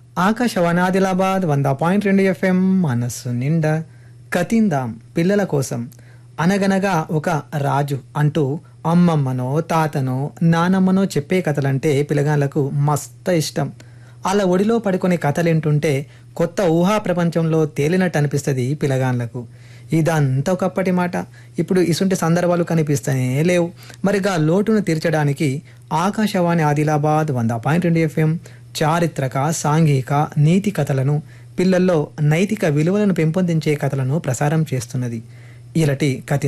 Akashvani Adilabad 100.2 FM మనస్సు నిండా కతిందాం పిల్లల కోసం. అనగనగా ఒక రాజు అంటూ అమ్మమ్మనో తాతనో నానమ్మనో చెప్పే కథలంటే పిల్లగాళ్ళకు మస్తు ఇష్టం. అలా ఒడిలో పడుకునే కథలింటుంటే కొత్త ఊహా ప్రపంచంలో తేలినట్టు అనిపిస్తుంది పిల్లగాళ్ళకు. ఇదంతా ఒకప్పటి మాట. ఇప్పుడు ఇసుంటి సందర్భాలు కనిపిస్తూనే లేవు. మరిగా లోటును తీర్చడానికి ఆకాశవాణి ఆదిలాబాద్ 100.2 FM చారిత్రక, సాంఘిక, నీతి కథలను, పిల్లల్లో నైతిక విలువలను పెంపొందించే కథలను ప్రసారం చేస్తున్నది. ఇలాంటి కథ